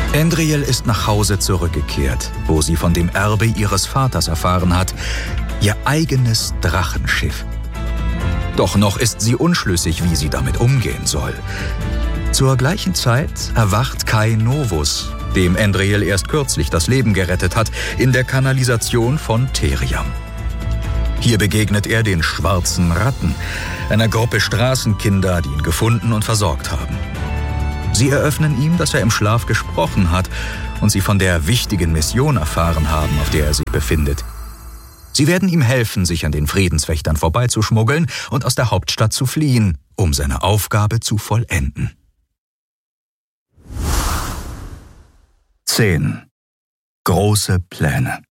Endriel ist nach Hause zurückgekehrt, wo sie von dem Erbe ihres Vaters erfahren hat, ihr eigenes Drachenschiff. Doch noch ist sie unschlüssig, wie sie damit umgehen soll. Zur gleichen Zeit erwacht Kai Novus, dem Endriel erst kürzlich das Leben gerettet hat, in der Kanalisation von Theriam. Hier begegnet er den Schwarzen Ratten, einer Gruppe Straßenkinder, die ihn gefunden und versorgt haben. Sie eröffnen ihm, dass er im Schlaf gesprochen hat und sie von der wichtigen Mission erfahren haben, auf der er sich befindet. Sie werden ihm helfen, sich an den Friedenswächtern vorbeizuschmuggeln und aus der Hauptstadt zu fliehen, um seine Aufgabe zu vollenden. 10. Große Pläne.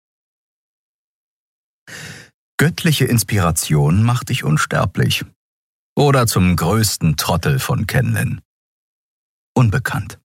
Göttliche Inspiration macht dich unsterblich. Oder zum größten Trottel von Kenlin. Unbekannt.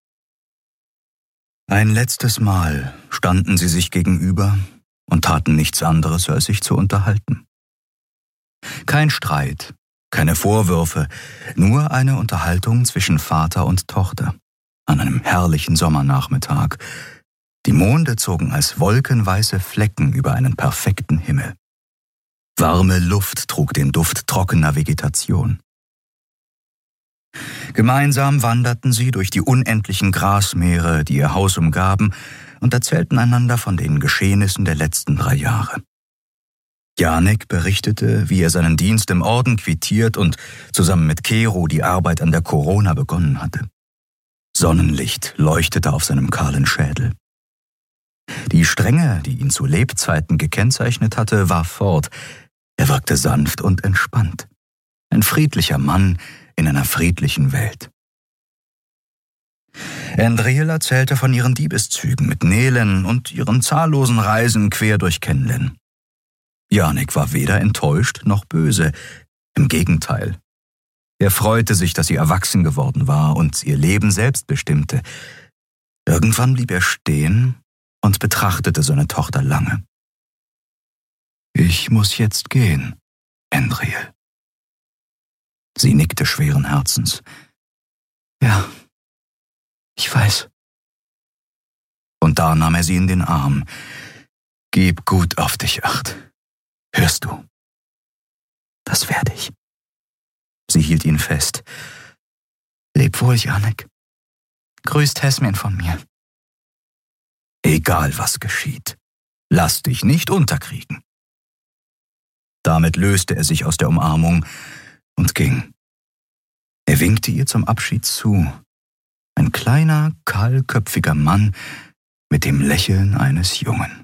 Ein letztes Mal standen sie sich gegenüber und taten nichts anderes, als sich zu unterhalten. Kein Streit, keine Vorwürfe, nur eine Unterhaltung zwischen Vater und Tochter an einem herrlichen Sommernachmittag. Die Monde zogen als wolkenweiße Flecken über einen perfekten Himmel. Warme Luft trug den Duft trockener Vegetation. Gemeinsam wanderten sie durch die unendlichen Grasmeere, die ihr Haus umgaben, und erzählten einander von den Geschehnissen der letzten 3 Jahre. Janek berichtete, wie er seinen Dienst im Orden quittiert und zusammen mit Kero die Arbeit an der Corona begonnen hatte. Sonnenlicht leuchtete auf seinem kahlen Schädel. Die Strenge, die ihn zu Lebzeiten gekennzeichnet hatte, war fort. Er wirkte sanft und entspannt. Ein friedlicher Mann in einer friedlichen Welt. Endriel erzählte von ihren Diebeszügen mit Nelen und ihren zahllosen Reisen quer durch Kenlin. Janek war weder enttäuscht noch böse. Im Gegenteil. Er freute sich, dass sie erwachsen geworden war und ihr Leben selbst bestimmte. Irgendwann blieb er stehen und betrachtete seine Tochter lange. »Ich muss jetzt gehen, Endriel.« Sie nickte schweren Herzens. »Ja, ich weiß.« Und da nahm er sie in den Arm. »Gib gut auf dich acht. Hörst du?« »Das werde ich.« Sie hielt ihn fest. »Leb wohl, Janek. Grüßt Hesmin von mir.« »Egal, was geschieht. Lass dich nicht unterkriegen.« Damit löste er sich aus der Umarmung und ging. Er winkte ihr zum Abschied zu. Ein kleiner, kahlköpfiger Mann mit dem Lächeln eines Jungen.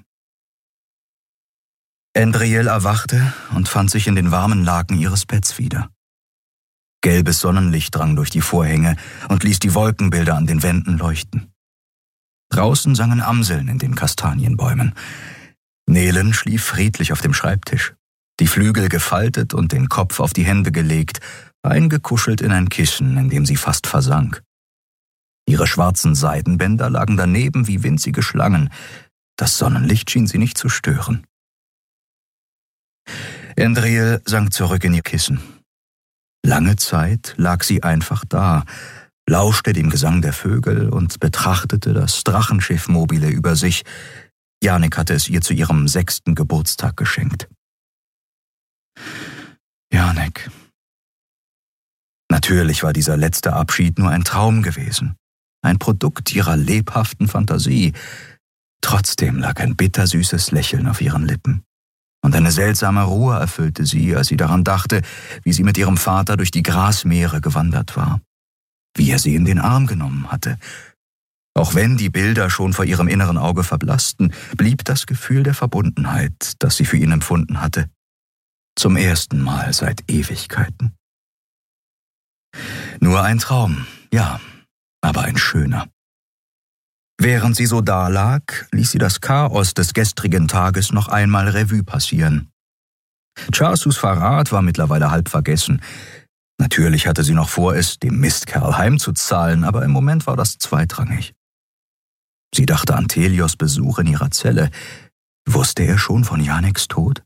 Endriel erwachte und fand sich in den warmen Laken ihres Betts wieder. Gelbes Sonnenlicht drang durch die Vorhänge und ließ die Wolkenbilder an den Wänden leuchten. Draußen sangen Amseln in den Kastanienbäumen. Nelen schlief friedlich auf dem Schreibtisch, die Flügel gefaltet und den Kopf auf die Hände gelegt, eingekuschelt in ein Kissen, in dem sie fast versank. Ihre schwarzen Seidenbänder lagen daneben wie winzige Schlangen. Das Sonnenlicht schien sie nicht zu stören. Endriel sank zurück in ihr Kissen. Lange Zeit lag sie einfach da, lauschte dem Gesang der Vögel und betrachtete das Drachenschiff mobile über sich. Janek hatte es ihr zu ihrem 6. Geburtstag geschenkt. Janek. Natürlich war dieser letzte Abschied nur ein Traum gewesen, ein Produkt ihrer lebhaften Fantasie. Trotzdem lag ein bittersüßes Lächeln auf ihren Lippen. Und eine seltsame Ruhe erfüllte sie, als sie daran dachte, wie sie mit ihrem Vater durch die Grasmeere gewandert war, wie er sie in den Arm genommen hatte. Auch wenn die Bilder schon vor ihrem inneren Auge verblassten, blieb das Gefühl der Verbundenheit, das sie für ihn empfunden hatte. Zum ersten Mal seit Ewigkeiten. Nur ein Traum, ja, aber ein schöner. Während sie so dalag, ließ sie das Chaos des gestrigen Tages noch einmal Revue passieren. Charsus Verrat war mittlerweile halb vergessen. Natürlich hatte sie noch vor, es dem Mistkerl heimzuzahlen, aber im Moment war das zweitrangig. Sie dachte an Telios Besuch in ihrer Zelle. Wusste er schon von Janeks Tod?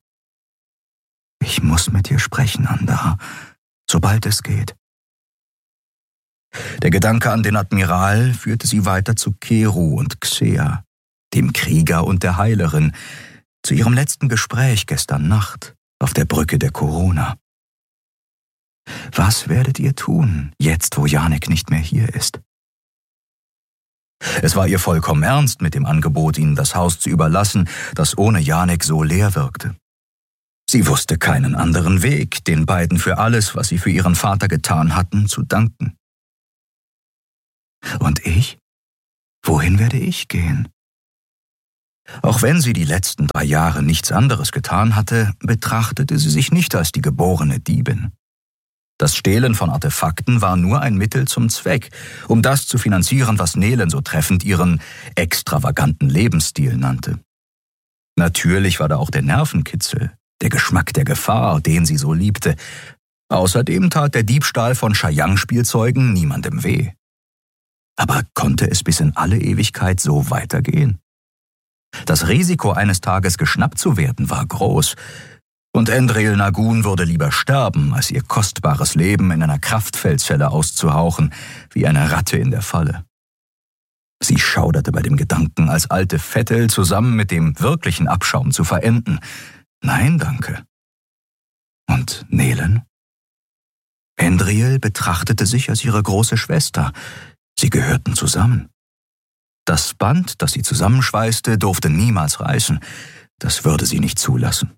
»Ich muss mit dir sprechen, Andar, sobald es geht.« Der Gedanke an den Admiral führte sie weiter zu Kero und Xea, dem Krieger und der Heilerin, zu ihrem letzten Gespräch gestern Nacht auf der Brücke der Corona. Was werdet ihr tun, jetzt wo Janek nicht mehr hier ist? Es war ihr vollkommen ernst mit dem Angebot, ihnen das Haus zu überlassen, das ohne Janek so leer wirkte. Sie wusste keinen anderen Weg, den beiden für alles, was sie für ihren Vater getan hatten, zu danken. Und ich? Wohin werde ich gehen? Auch wenn sie die letzten 3 Jahre nichts anderes getan hatte, betrachtete sie sich nicht als die geborene Diebin. Das Stehlen von Artefakten war nur ein Mittel zum Zweck, um das zu finanzieren, was Nelen so treffend ihren extravaganten Lebensstil nannte. Natürlich war da auch der Nervenkitzel, der Geschmack der Gefahr, den sie so liebte. Außerdem tat der Diebstahl von Shayang-Spielzeugen niemandem weh. Aber konnte es bis in alle Ewigkeit so weitergehen? Das Risiko, eines Tages geschnappt zu werden, war groß. Und Endril Nagun würde lieber sterben, als ihr kostbares Leben in einer Kraftfeldzelle auszuhauchen, wie eine Ratte in der Falle. Sie schauderte bei dem Gedanken, als alte Vettel zusammen mit dem wirklichen Abschaum zu verenden. Nein, danke. Und Nelen? Endril betrachtete sich als ihre große Schwester. Sie gehörten zusammen. Das Band, das sie zusammenschweißte, durfte niemals reißen. Das würde sie nicht zulassen.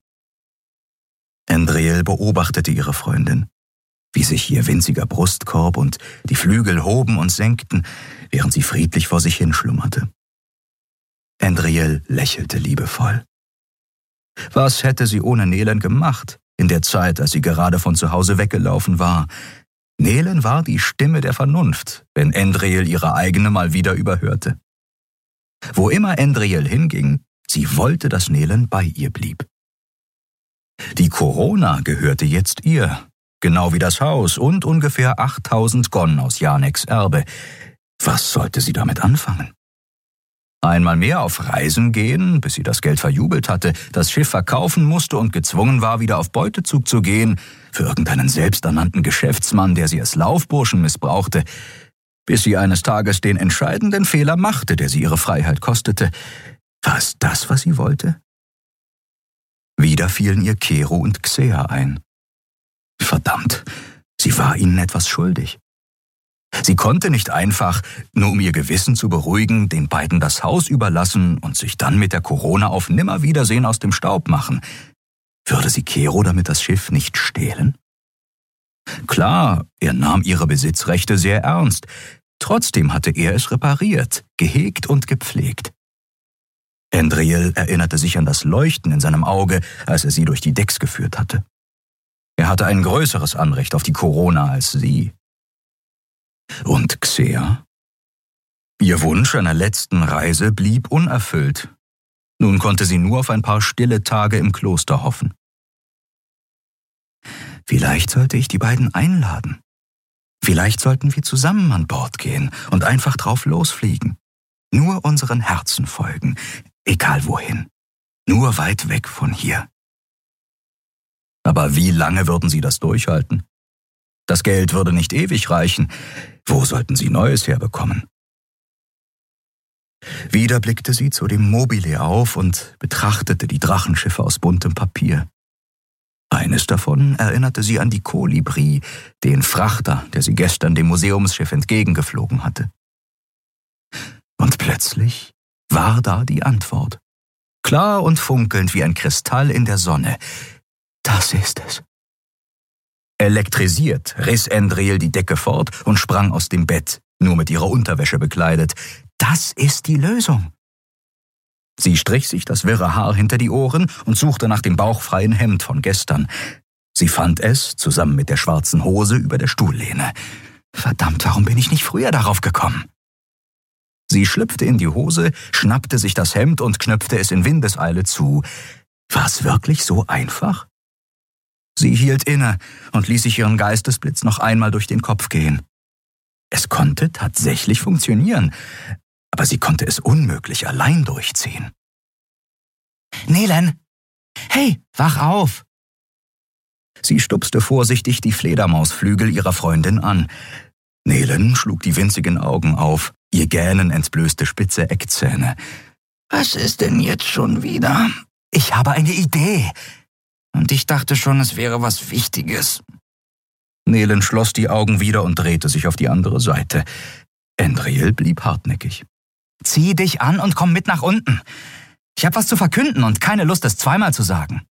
Endril beobachtete ihre Freundin, wie sich ihr winziger Brustkorb und die Flügel hoben und senkten, während sie friedlich vor sich hinschlummerte. Endril lächelte liebevoll. Was hätte sie ohne Nelen gemacht, in der Zeit, als sie gerade von zu Hause weggelaufen war? Nelen war die Stimme der Vernunft, wenn Endril ihre eigene mal wieder überhörte. Wo immer Endril hinging, sie wollte, dass Nelen bei ihr blieb. Die Corona gehörte jetzt ihr, genau wie das Haus und ungefähr 8000 Gon aus Janeks Erbe. Was sollte sie damit anfangen? Einmal mehr auf Reisen gehen, bis sie das Geld verjubelt hatte, das Schiff verkaufen musste und gezwungen war, wieder auf Beutezug zu gehen, für irgendeinen selbsternannten Geschäftsmann, der sie als Laufburschen missbrauchte, bis sie eines Tages den entscheidenden Fehler machte, der sie ihre Freiheit kostete. War es das, was sie wollte? Wieder fielen ihr Kero und Xea ein. Verdammt, sie war ihnen etwas schuldig. Sie konnte nicht einfach, nur um ihr Gewissen zu beruhigen, den beiden das Haus überlassen und sich dann mit der Corona auf Nimmerwiedersehen aus dem Staub machen. Würde sie Kero damit das Schiff nicht stehlen? Klar, er nahm ihre Besitzrechte sehr ernst. Trotzdem hatte er es repariert, gehegt und gepflegt. Endril erinnerte sich an das Leuchten in seinem Auge, als er sie durch die Decks geführt hatte. Er hatte ein größeres Anrecht auf die Corona als sie. Und Xea? Ihr Wunsch einer letzten Reise blieb unerfüllt. Nun konnte sie nur auf ein paar stille Tage im Kloster hoffen. Vielleicht sollte ich die beiden einladen. Vielleicht sollten wir zusammen an Bord gehen und einfach drauf losfliegen. Nur unseren Herzen folgen, egal wohin. Nur weit weg von hier. Aber wie lange würden sie das durchhalten? Das Geld würde nicht ewig reichen. Wo sollten sie Neues herbekommen? Wieder blickte sie zu dem Mobile auf und betrachtete die Drachenschiffe aus buntem Papier. Eines davon erinnerte sie an die Kolibri, den Frachter, der sie gestern dem Museumsschiff entgegengeflogen hatte. Und plötzlich war da die Antwort. Klar und funkelnd wie ein Kristall in der Sonne. Das ist es. Elektrisiert riss Endril die Decke fort und sprang aus dem Bett, nur mit ihrer Unterwäsche bekleidet. Das ist die Lösung. Sie strich sich das wirre Haar hinter die Ohren und suchte nach dem bauchfreien Hemd von gestern. Sie fand es, zusammen mit der schwarzen Hose, über der Stuhllehne. Verdammt, warum bin ich nicht früher darauf gekommen? Sie schlüpfte in die Hose, schnappte sich das Hemd und knöpfte es in Windeseile zu. War es wirklich so einfach? Sie hielt inne und ließ sich ihren Geistesblitz noch einmal durch den Kopf gehen. Es konnte tatsächlich funktionieren, aber sie konnte es unmöglich allein durchziehen. Nelen! Hey, wach auf! Sie stupste vorsichtig die Fledermausflügel ihrer Freundin an. Nelen schlug die winzigen Augen auf, ihr Gähnen entblößte spitze Eckzähne. »Was ist denn jetzt schon wieder?« »Ich habe eine Idee. Und ich dachte schon, es wäre was Wichtiges.« Nelen schloss die Augen wieder und drehte sich auf die andere Seite. Andriel blieb hartnäckig. »Zieh dich an und komm mit nach unten. Ich habe was zu verkünden und keine Lust, es zweimal zu sagen.«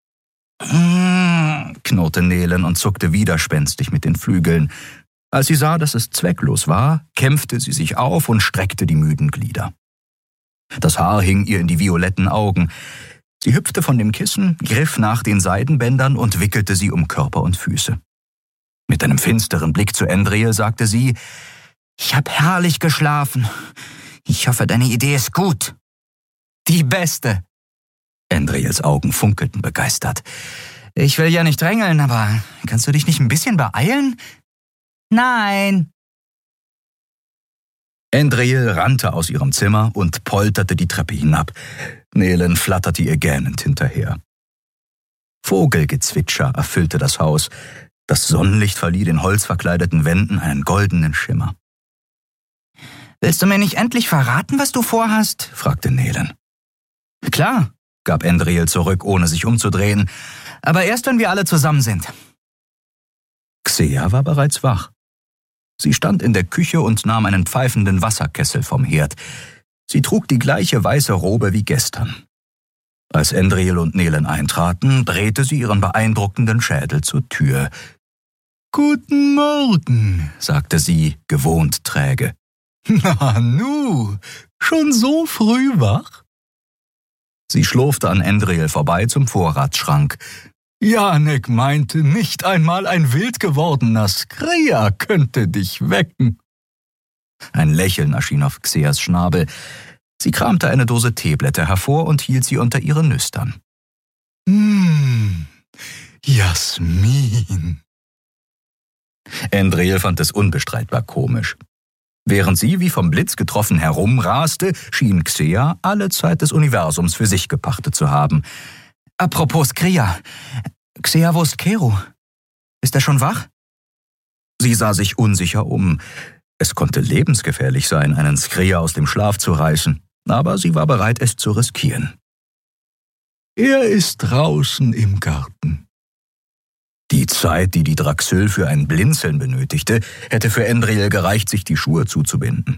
knurrte Nelen und zuckte widerspenstig mit den Flügeln. Als sie sah, dass es zwecklos war, kämpfte sie sich auf und streckte die müden Glieder. Das Haar hing ihr in die violetten Augen. Sie hüpfte von dem Kissen, griff nach den Seidenbändern und wickelte sie um Körper und Füße. Mit einem finsteren Blick zu Andriel sagte sie, »Ich habe herrlich geschlafen. Ich hoffe, deine Idee ist gut.« »Die beste.« Andriels Augen funkelten begeistert. »Ich will ja nicht drängeln, aber kannst du dich nicht ein bisschen beeilen?« »Nein.« Andriel rannte aus ihrem Zimmer und polterte die Treppe hinab. Nelen flatterte ihr gähnend hinterher. Vogelgezwitscher erfüllte das Haus. Das Sonnenlicht verlieh den holzverkleideten Wänden einen goldenen Schimmer. »Willst du mir nicht endlich verraten, was du vorhast?« fragte Nelen. »Klar«, gab Andriel zurück, ohne sich umzudrehen, »aber erst, wenn wir alle zusammen sind.« Xea war bereits wach. Sie stand in der Küche und nahm einen pfeifenden Wasserkessel vom Herd. Sie trug die gleiche weiße Robe wie gestern. Als Andriel und Nelen eintraten, drehte sie ihren beeindruckenden Schädel zur Tür. »Guten Morgen«, sagte sie, gewohnt träge. »Na nu, schon so früh wach?« Sie schlurfte an Andriel vorbei zum Vorratsschrank. »Janek meinte, nicht einmal ein wild gewordener Skria könnte dich wecken.« Ein Lächeln erschien auf Xeas Schnabel. Sie kramte eine Dose Teeblätter hervor und hielt sie unter ihre Nüstern. Jasmin.« Andriel fand es unbestreitbar komisch. Während sie wie vom Blitz getroffen herumraste, schien Xea alle Zeit des Universums für sich gepachtet zu haben. »Apropos Skria, Xea, wo ist Kero? Ist er schon wach?« Sie sah sich unsicher um. Es konnte lebensgefährlich sein, einen Skria aus dem Schlaf zu reißen, aber sie war bereit, es zu riskieren. »Er ist draußen im Garten.« Die Zeit, die Draxyl für ein Blinzeln benötigte, hätte für Andriel gereicht, sich die Schuhe zuzubinden.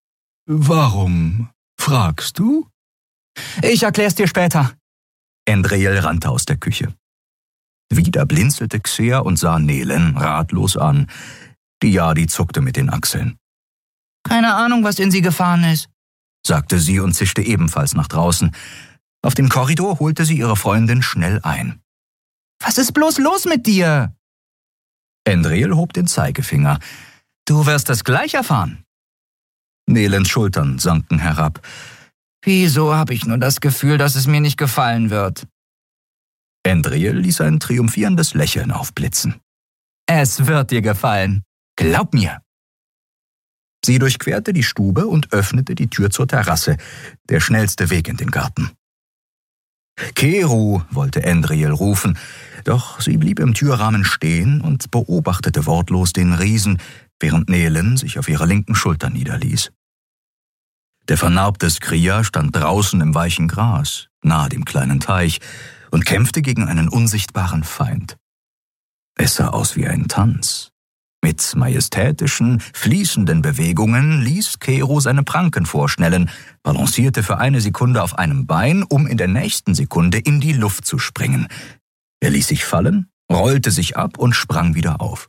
»Warum fragst du?« »Ich erklär's dir später.« Andriel rannte aus der Küche. Wieder blinzelte Xea und sah Nelen ratlos an. Die zuckte mit den Achseln. »Keine Ahnung, was in sie gefahren ist«, sagte sie und zischte ebenfalls nach draußen. Auf dem Korridor holte sie ihre Freundin schnell ein. »Was ist bloß los mit dir?« Andriel hob den Zeigefinger. »Du wirst es gleich erfahren.« Nelens Schultern sanken herab. »Wieso habe ich nur das Gefühl, dass es mir nicht gefallen wird?« Andriel ließ ein triumphierendes Lächeln aufblitzen. »Es wird dir gefallen. Glaub mir.« Sie durchquerte die Stube und öffnete die Tür zur Terrasse, der schnellste Weg in den Garten. »Kero«, wollte Andriel rufen, doch sie blieb im Türrahmen stehen und beobachtete wortlos den Riesen, während Nelen sich auf ihrer linken Schulter niederließ. Der vernarbte Skria stand draußen im weichen Gras, nahe dem kleinen Teich, und kämpfte gegen einen unsichtbaren Feind. Es sah aus wie ein Tanz. Mit majestätischen, fließenden Bewegungen ließ Kero seine Pranken vorschnellen, balancierte für eine Sekunde auf einem Bein, um in der nächsten Sekunde in die Luft zu springen. Er ließ sich fallen, rollte sich ab und sprang wieder auf.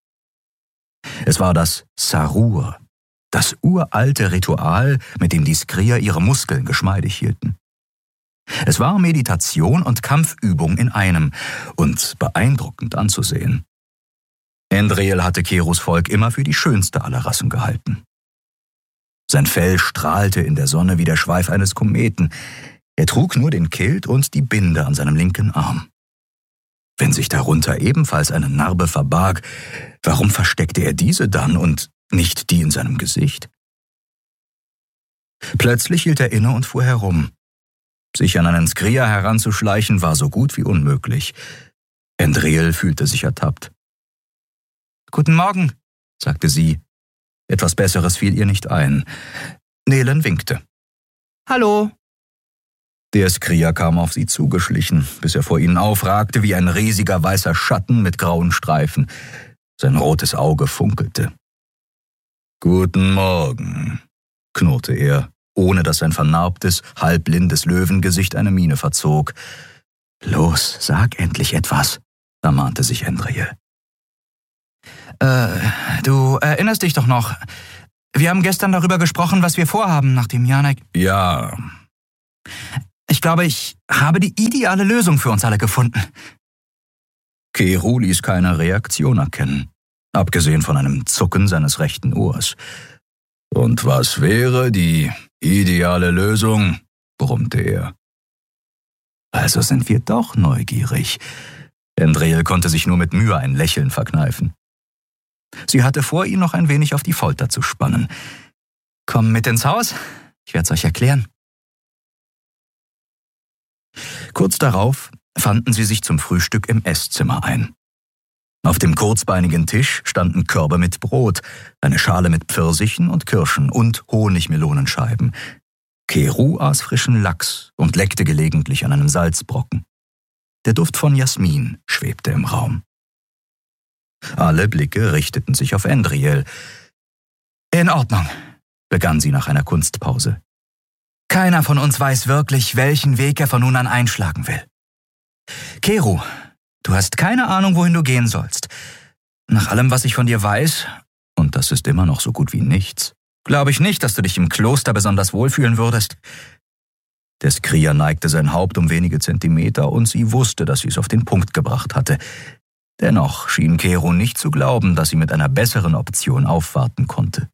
Es war das Sarur, das uralte Ritual, mit dem die Skria ihre Muskeln geschmeidig hielten. Es war Meditation und Kampfübung in einem und beeindruckend anzusehen. Andriel hatte Keros Volk immer für die schönste aller Rassen gehalten. Sein Fell strahlte in der Sonne wie der Schweif eines Kometen. Er trug nur den Kilt und die Binde an seinem linken Arm. Wenn sich darunter ebenfalls eine Narbe verbarg, warum versteckte er diese dann und nicht die in seinem Gesicht? Plötzlich hielt er inne und fuhr herum. Sich an einen Skria heranzuschleichen war so gut wie unmöglich. Andriel fühlte sich ertappt. »Guten Morgen«, sagte sie, Etwas Besseres fiel ihr nicht ein. Nelen winkte. »Hallo!« Der Skria kam auf sie zugeschlichen, bis er vor ihnen aufragte wie ein riesiger weißer Schatten mit grauen Streifen. Sein rotes Auge funkelte. »Guten Morgen«, knurrte er, ohne dass sein vernarbtes, halbblindes Löwengesicht eine Miene verzog. »Los, sag endlich etwas«, ermahnte sich Endriel. Du erinnerst dich doch noch. Wir haben gestern darüber gesprochen, was wir vorhaben, nachdem Janek... »Ja.« »Ich glaube, ich habe die ideale Lösung für uns alle gefunden.« Keru ließ keine Reaktion erkennen, abgesehen von einem Zucken seines rechten Ohrs. »Und was wäre die ideale Lösung?« brummte er. »Also sind wir doch neugierig.« Endriel konnte sich nur mit Mühe ein Lächeln verkneifen. Sie hatte vor, ihn noch ein wenig auf die Folter zu spannen. »Komm mit ins Haus, ich werde es euch erklären.« Kurz darauf fanden sie sich zum Frühstück im Esszimmer ein. Auf dem kurzbeinigen Tisch standen Körbe mit Brot, eine Schale mit Pfirsichen und Kirschen und Honigmelonenscheiben. Keru aß frischen Lachs und leckte gelegentlich an einem Salzbrocken. Der Duft von Jasmin schwebte im Raum. Alle Blicke richteten sich auf Endriel. »In Ordnung«, begann sie nach einer Kunstpause. »Keiner von uns weiß wirklich, welchen Weg er von nun an einschlagen will. Keru, du hast keine Ahnung, wohin du gehen sollst. Nach allem, was ich von dir weiß, und das ist immer noch so gut wie nichts, glaube ich nicht, dass du dich im Kloster besonders wohlfühlen würdest.« Der Skria neigte sein Haupt um wenige Zentimeter und sie wusste, dass sie es auf den Punkt gebracht hatte. Dennoch schien Keru nicht zu glauben, dass sie mit einer besseren Option aufwarten konnte.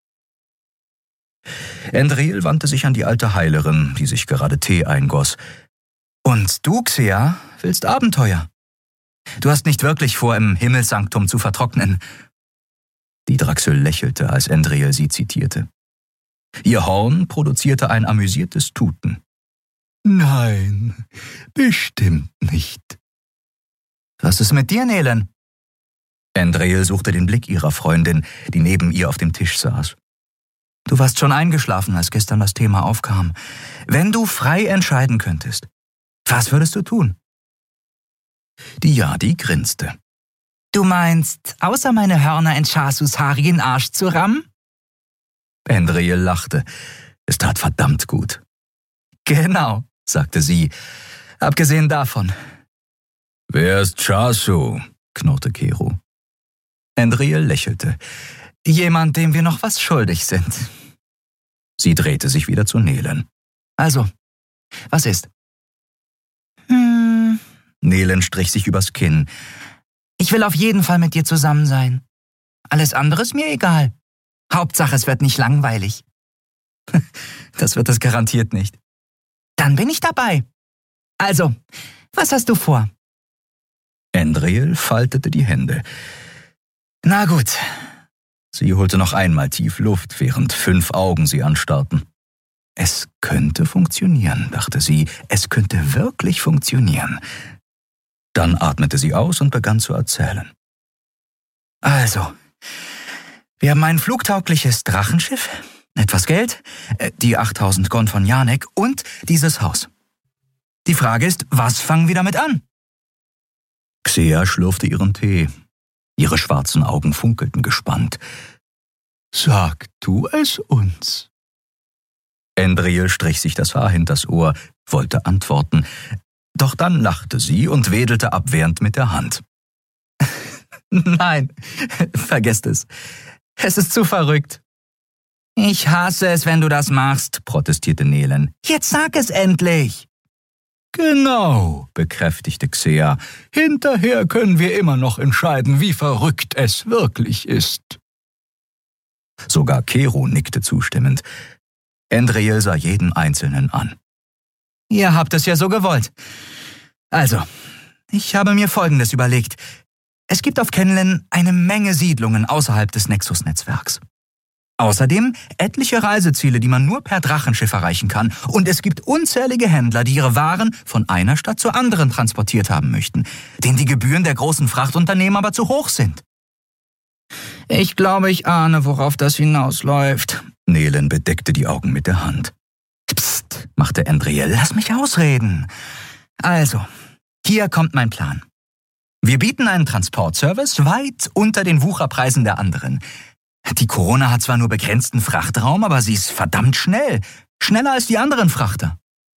Endriel wandte sich an die alte Heilerin, die sich gerade Tee eingoss. »Und du, Xea, willst Abenteuer? Du hast nicht wirklich vor, im Himmelssanktum zu vertrocknen.« Die Draxel lächelte, als Endriel sie zitierte. Ihr Horn produzierte ein amüsiertes Tuten. »Nein, bestimmt nicht.« »Was ist mit dir, Nelen?« Endriel suchte den Blick ihrer Freundin, die neben ihr auf dem Tisch saß. »Du warst schon eingeschlafen, als gestern das Thema aufkam. Wenn du frei entscheiden könntest, was würdest du tun?« Die Yadi grinste. »Du meinst, außer meine Hörner in Chasus haarigen Arsch zu rammen?« Endriel lachte. Es tat verdammt gut. »Genau«, sagte sie, »abgesehen davon.« »Wer ist Chasu?«, knurrte Keru. Endriel lächelte. »Jemand, dem wir noch was schuldig sind.« Sie drehte sich wieder zu Nelen. »Also, was ist?« Nelen strich sich übers Kinn. »Ich will auf jeden Fall mit dir zusammen sein. Alles andere ist mir egal. Hauptsache, es wird nicht langweilig.« »Das wird es garantiert nicht.« »Dann bin ich dabei. Also, was hast du vor?« Endriel faltete die Hände. »Na gut.« Sie holte noch einmal tief Luft, während 5 Augen sie anstarrten. »Es könnte funktionieren«, dachte sie. »Es könnte wirklich funktionieren.« Dann atmete sie aus und begann zu erzählen. »Also, wir haben ein flugtaugliches Drachenschiff, etwas Geld, die 8000 Gon von Janek und dieses Haus. Die Frage ist, was fangen wir damit an?« Xea schlürfte ihren Tee. Ihre schwarzen Augen funkelten gespannt. »Sag du es uns.« Endriel strich sich das Haar hinters Ohr, wollte antworten. Doch dann lachte sie und wedelte abwehrend mit der Hand. »Nein, vergesst es. Es ist zu verrückt.« »Ich hasse es, wenn du das machst«, protestierte Nelen. »Jetzt sag es endlich!« »Genau«, bekräftigte Xea. »Hinterher können wir immer noch entscheiden, wie verrückt es wirklich ist.« Sogar Keru nickte zustimmend. Endriel sah jeden Einzelnen an. »Ihr habt es ja so gewollt. Also, ich habe mir Folgendes überlegt. Es gibt auf Kenlen eine Menge Siedlungen außerhalb des Nexus-Netzwerks. Außerdem etliche Reiseziele, die man nur per Drachenschiff erreichen kann. Und es gibt unzählige Händler, die ihre Waren von einer Stadt zur anderen transportiert haben möchten, denen die Gebühren der großen Frachtunternehmen aber zu hoch sind. Ich glaube, ich ahne, worauf das hinausläuft. Nelen bedeckte die Augen mit der Hand. Psst, machte Andriel, lass mich ausreden. Also, hier kommt mein Plan. Wir bieten einen Transportservice weit unter den Wucherpreisen der anderen. Die Corona hat zwar nur begrenzten Frachtraum, aber sie ist verdammt schnell. Schneller als die anderen Frachter.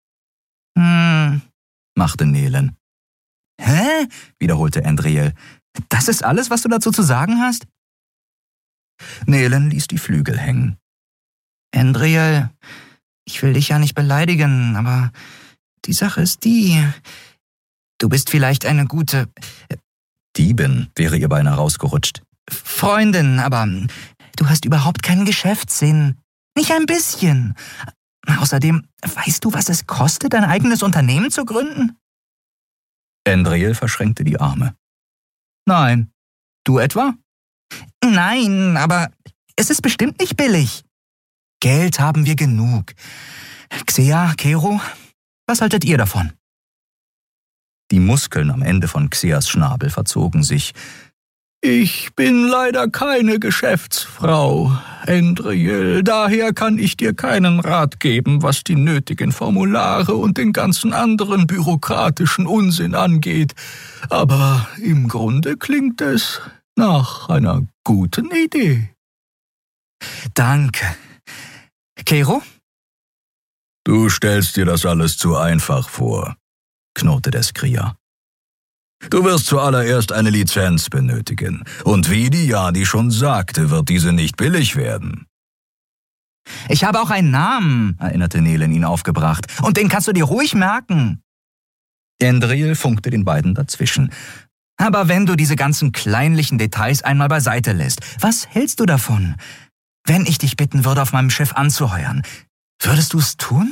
Machte Nelen. Hä? Wiederholte Andriel. Das ist alles, was du dazu zu sagen hast? Nelen ließ die Flügel hängen. Andriel, ich will dich ja nicht beleidigen, aber die Sache ist die, du bist vielleicht eine gute... Diebin wäre ihr beinahe rausgerutscht. Freundin, aber du hast überhaupt keinen Geschäftssinn. Nicht ein bisschen. Außerdem, weißt du, was es kostet, ein eigenes Unternehmen zu gründen? Andriel verschränkte die Arme. Nein. Du etwa? Nein, aber es ist bestimmt nicht billig. Geld haben wir genug. Xea, Kero, was haltet ihr davon? Die Muskeln am Ende von Xeas Schnabel verzogen sich. Ich bin leider keine Geschäftsfrau, Andriel. Daher kann ich dir keinen Rat geben, was die nötigen Formulare und den ganzen anderen bürokratischen Unsinn angeht. Aber im Grunde klingt es nach einer guten Idee. Danke. Kero? Du stellst dir das alles zu einfach vor, knurrte der Skrier. Du wirst zuallererst eine Lizenz benötigen. Und wie die Jadi schon sagte, wird diese nicht billig werden. Ich habe auch einen Namen, erinnerte Nelen ihn aufgebracht. Und den kannst du dir ruhig merken. Andriel funkte den beiden dazwischen. Aber wenn du diese ganzen kleinlichen Details einmal beiseite lässt, was hältst du davon? Wenn ich dich bitten würde, auf meinem Schiff anzuheuern, würdest du es tun?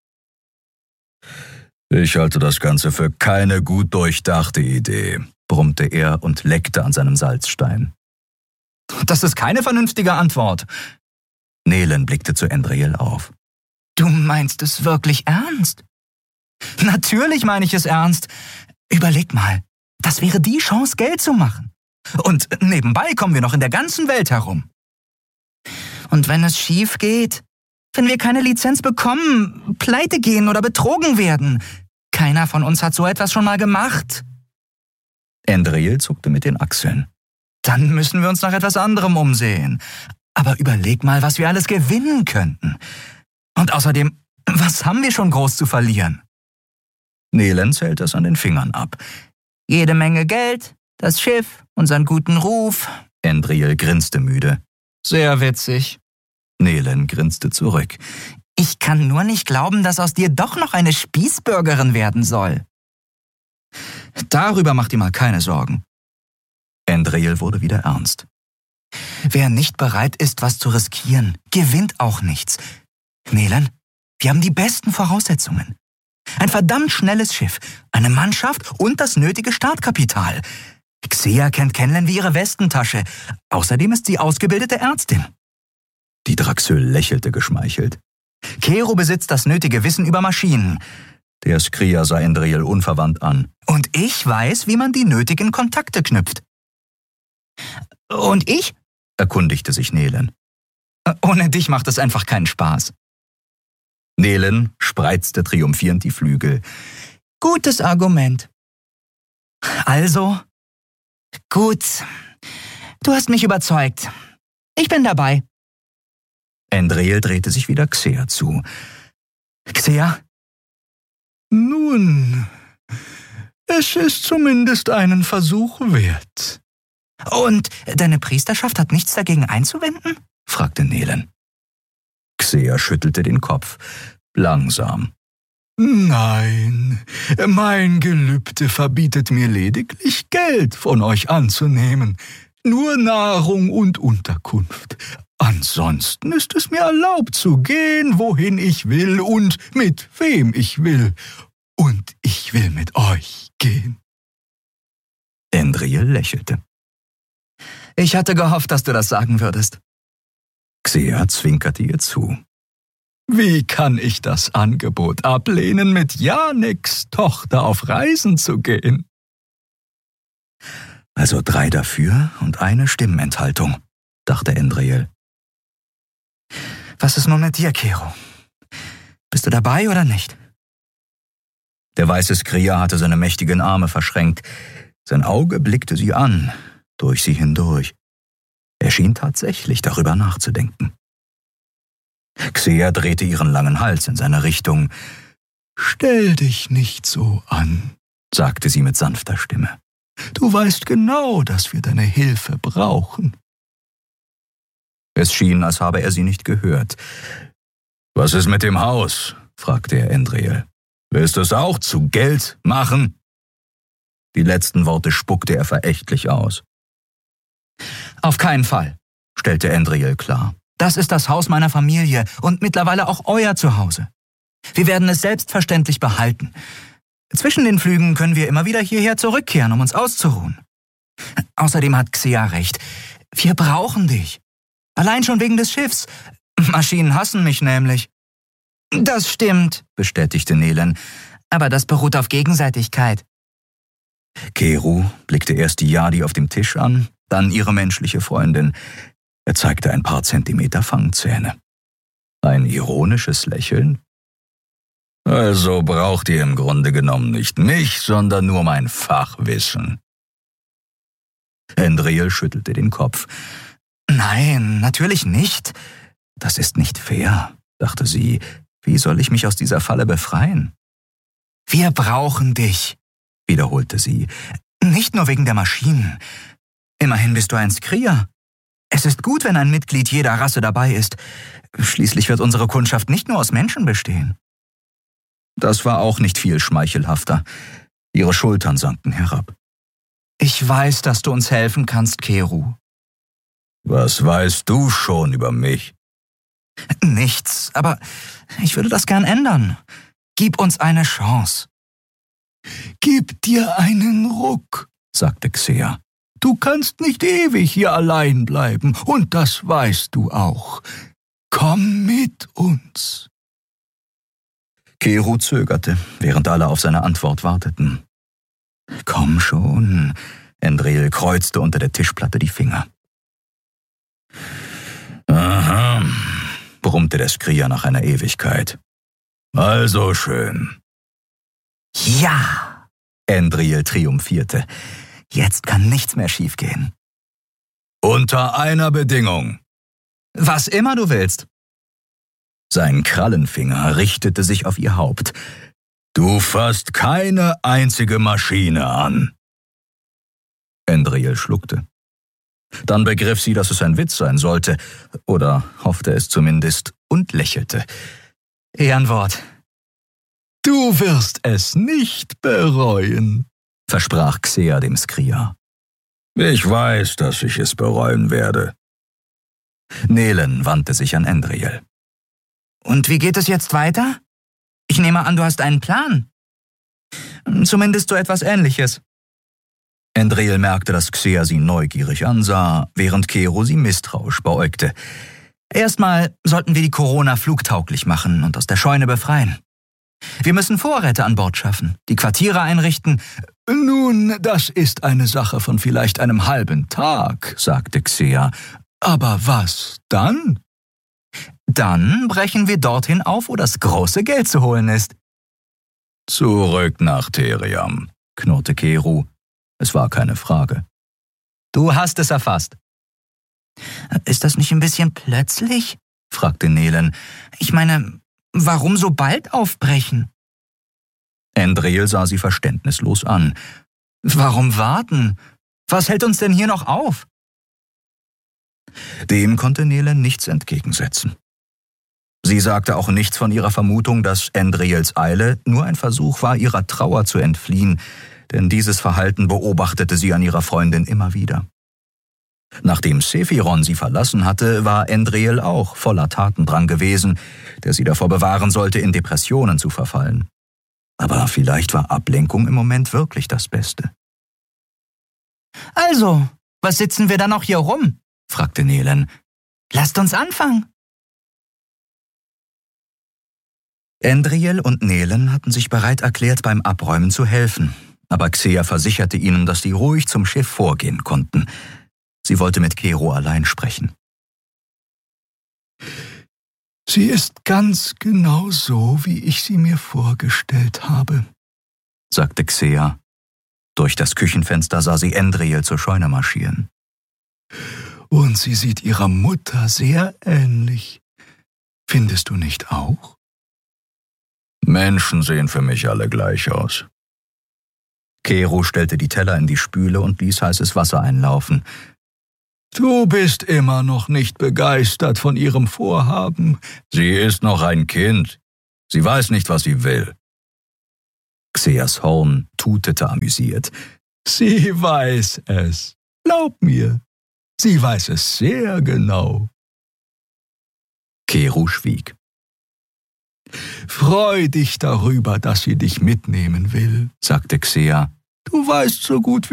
Ich halte das Ganze für keine gut durchdachte Idee, brummte er und leckte an seinem Salzstein. Das ist keine vernünftige Antwort. Nelen blickte zu Andriel auf. Du meinst es wirklich ernst? Natürlich meine ich es ernst. Überleg mal, das wäre die Chance, Geld zu machen. Und nebenbei kommen wir noch in der ganzen Welt herum. Und wenn es schief geht, wenn wir keine Lizenz bekommen, pleite gehen oder betrogen werden, keiner von uns hat so etwas schon mal gemacht. Andriel zuckte mit den Achseln. Dann müssen wir uns nach etwas anderem umsehen. Aber überleg mal, was wir alles gewinnen könnten. Und außerdem, was haben wir schon groß zu verlieren? Nelen zählte es an den Fingern ab. Jede Menge Geld, das Schiff, unseren guten Ruf. Andriel grinste müde. Sehr witzig. Nelen grinste zurück. Ich kann nur nicht glauben, dass aus dir doch noch eine Spießbürgerin werden soll. Darüber mach dir mal keine Sorgen. Andriel wurde wieder ernst. Wer nicht bereit ist, was zu riskieren, gewinnt auch nichts. Nelen, wir haben die besten Voraussetzungen. Ein verdammt schnelles Schiff, eine Mannschaft und das nötige Startkapital. Xea kennt Kenlen wie ihre Westentasche. Außerdem ist sie ausgebildete Ärztin. Die Draxöl lächelte geschmeichelt. Kero besitzt das nötige Wissen über Maschinen. Der Skrier sah Andriel unverwandt an. Und ich weiß, wie man die nötigen Kontakte knüpft. Und ich? Erkundigte sich Nelen. Ohne dich macht es einfach keinen Spaß. Nelen spreizte triumphierend die Flügel. Gutes Argument. Also, gut. Du hast mich überzeugt. Ich bin dabei. Andriel drehte sich wieder Xea zu. Xea? Nun, es ist zumindest einen Versuch wert. Und deine Priesterschaft hat nichts dagegen einzuwenden? Fragte Nelen. Xea schüttelte den Kopf, langsam. Nein, mein Gelübde verbietet mir lediglich, Geld von euch anzunehmen. Nur Nahrung und Unterkunft. Ansonsten ist es mir erlaubt zu gehen, wohin ich will und mit wem ich will. Und ich will mit euch gehen. Andriel lächelte. Ich hatte gehofft, dass du das sagen würdest. Xea zwinkerte ihr zu. Wie kann ich das Angebot ablehnen, mit Janeks Tochter auf Reisen zu gehen? Also 3 dafür und eine Stimmenthaltung, dachte Endriel. Was ist nun mit dir, Kero? Bist du dabei oder nicht? Der weiße Skria hatte seine mächtigen Arme verschränkt. Sein Auge blickte sie an, durch sie hindurch. Er schien tatsächlich darüber nachzudenken. Xea drehte ihren langen Hals in seine Richtung. »Stell dich nicht so an«, sagte sie mit sanfter Stimme. »Du weißt genau, dass wir deine Hilfe brauchen.« Es schien, als habe er sie nicht gehört. »Was ist mit dem Haus?« fragte er Endriel. »Willst du es auch zu Geld machen?« Die letzten Worte spuckte er verächtlich aus. »Auf keinen Fall«, stellte Endriel klar. »Das ist das Haus meiner Familie und mittlerweile auch euer Zuhause. Wir werden es selbstverständlich behalten. Zwischen den Flügen können wir immer wieder hierher zurückkehren, um uns auszuruhen. Außerdem hat Xea recht. Wir brauchen dich. Allein schon wegen des Schiffs. Maschinen hassen mich nämlich.« »Das stimmt«, bestätigte Nelen. »Aber das beruht auf Gegenseitigkeit.« Kero blickte erst die Yadi auf dem Tisch an, dann ihre menschliche Freundin. Er zeigte ein paar Zentimeter Fangzähne. Ein ironisches Lächeln. »Also braucht ihr im Grunde genommen nicht mich, sondern nur mein Fachwissen.« Endriel schüttelte den Kopf. »Nein, natürlich nicht. Das ist nicht fair«, dachte sie. »Wie soll ich mich aus dieser Falle befreien?« »Wir brauchen dich«, wiederholte sie. »Nicht nur wegen der Maschinen. Immerhin bist du ein Skria. Es ist gut, wenn ein Mitglied jeder Rasse dabei ist. Schließlich wird unsere Kundschaft nicht nur aus Menschen bestehen.« Das war auch nicht viel schmeichelhafter. Ihre Schultern sanken herab. »Ich weiß, dass du uns helfen kannst, Kero.« »Was weißt du schon über mich?« »Nichts, aber ich würde das gern ändern. Gib uns eine Chance.« »Gib dir einen Ruck«, sagte Xea. »Du kannst nicht ewig hier allein bleiben, und das weißt du auch. Komm mit uns.« Kero zögerte, während alle auf seine Antwort warteten. »Komm schon«, Endriel kreuzte unter der Tischplatte die Finger. »Aha«, brummte der Skria nach einer Ewigkeit. »Also schön.« »Ja«, Endriel triumphierte. »Jetzt kann nichts mehr schiefgehen.« »Unter einer Bedingung.« »Was immer du willst.« Sein Krallenfinger richtete sich auf ihr Haupt. »Du fasst keine einzige Maschine an.« Endriel schluckte. Dann begriff sie, dass es ein Witz sein sollte, oder hoffte es zumindest, und lächelte. »Ehrenwort.« »Du wirst es nicht bereuen«, versprach Xea dem Skria. »Ich weiß, dass ich es bereuen werde.« Nelen wandte sich an Endriel. »Und wie geht es jetzt weiter? Ich nehme an, du hast einen Plan.« »Zumindest so etwas Ähnliches.« Endriel merkte, dass Xea sie neugierig ansah, während Kero sie misstrauisch beäugte. »Erstmal sollten wir die Corona flugtauglich machen und aus der Scheune befreien. Wir müssen Vorräte an Bord schaffen, die Quartiere einrichten.« »Nun, das ist eine Sache von vielleicht einem halben Tag«, sagte Xea. »Aber was dann?« »Dann brechen wir dorthin auf, wo das große Geld zu holen ist.« »Zurück nach Theriam«, knurrte Kero. Es war keine Frage. »Du hast es erfasst.« »Ist das nicht ein bisschen plötzlich?«, fragte Nelen. »Ich meine, warum so bald aufbrechen?« Endriel sah sie verständnislos an. »Warum warten? Was hält uns denn hier noch auf?« Dem konnte Nelen nichts entgegensetzen. Sie sagte auch nichts von ihrer Vermutung, dass Endriels Eile nur ein Versuch war, ihrer Trauer zu entfliehen, denn dieses Verhalten beobachtete sie an ihrer Freundin immer wieder. Nachdem Sephiron sie verlassen hatte, war Endriel auch voller Tatendrang gewesen, der sie davor bewahren sollte, in Depressionen zu verfallen. Aber vielleicht war Ablenkung im Moment wirklich das Beste. »Also, was sitzen wir da noch hier rum?«, fragte Nelen. »Lasst uns anfangen.« Endriel und Nelen hatten sich bereit erklärt, beim Abräumen zu helfen, aber Xea versicherte ihnen, dass sie ruhig zum Schiff vorgehen konnten. Sie wollte mit Kero allein sprechen. Sie ist ganz genau so, wie ich sie mir vorgestellt habe, sagte Xea. Durch das Küchenfenster sah sie Endriel zur Scheune marschieren. Und sie sieht ihrer Mutter sehr ähnlich. Findest du nicht auch? Menschen sehen für mich alle gleich aus. Kero stellte die Teller in die Spüle und ließ heißes Wasser einlaufen. Du bist immer noch nicht begeistert von ihrem Vorhaben. Sie ist noch ein Kind. Sie weiß nicht, was sie will. Xeas Horn tutete amüsiert. Sie weiß es. Glaub mir, sie weiß es sehr genau. Kero schwieg. Freu dich darüber, dass sie dich mitnehmen will, sagte Xea. Du weißt so gut